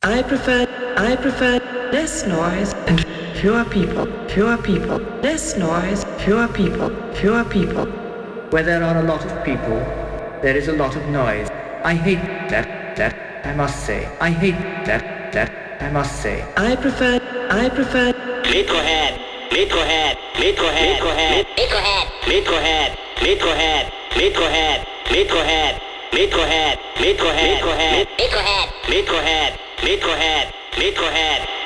I prefer less noise and fewer people, less noise, fewer people. Where there are a lot of people, there is a lot of noise. I hate that, I must say. I hate that, I must say. I prefer Metrohead, Metrohead, Metrohead, Metrohead, Metrohead, Metrohead, Metrohead, Metrohead, Metrohead, Metrohead, Metrohead, Metrohead, Metrohead, Metrohead, Metrohead.